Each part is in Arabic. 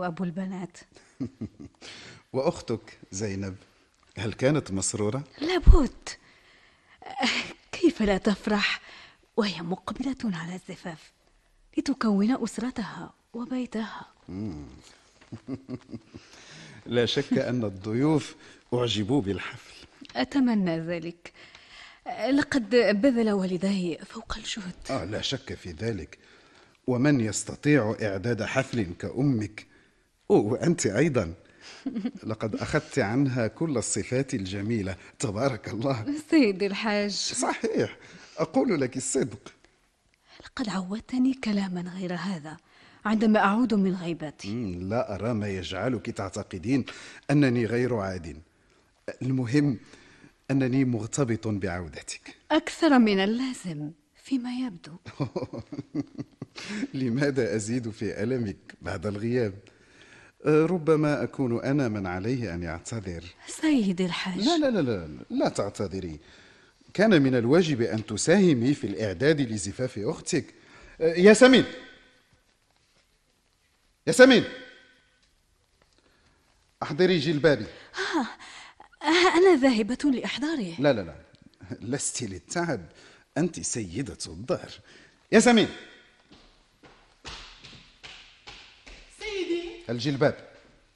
وأبو البنات. وأختك زينب هل كانت مسرورة؟ لابد، كيف لا تفرح وهي مقبلة على الزفاف لتكون أسرتها وبيتها. لا شك أن الضيوف أعجبوا بالحفل. أتمنى ذلك، لقد بذل والداي فوق الجهد. لا شك في ذلك، ومن يستطيع إعداد حفل كأمك؟ وأنت أيضا لقد أخذت عنها كل الصفات الجميلة، تبارك الله. سيدي الحاج، صحيح، أقول لك الصدق. لقد عودتني كلاما غير هذا عندما أعود من غيبتي. لا أرى ما يجعلك تعتقدين أنني غير عاد. المهم أنني مرتبط بعودتك. أكثر من اللازم فيما يبدو. لماذا أزيد في ألمك بعد الغياب؟ ربما أكون أنا من عليه أن يعتذر. سيدي الحاج، لا لا لا لا, لا تعتذري. كان من الواجب أن تساهمي في الإعداد لزفاف أختك. ياسمين، ياسمين، أحضري جلبابي. أنا ذاهبة لإحضاره. لا لا لا، لست للتعب، أنت سيدة الدار. ياسمين، سيدي الجلباب.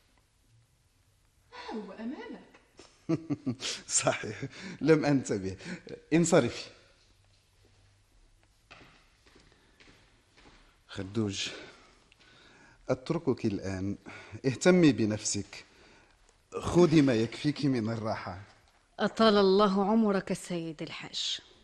هو أمامك. صحيح، لم أنتبه. انصرفي. خدوج، أتركك الآن، اهتمي بنفسك، خذي ما يكفيك من الراحة. أطال الله عمرك سيدي الحاج.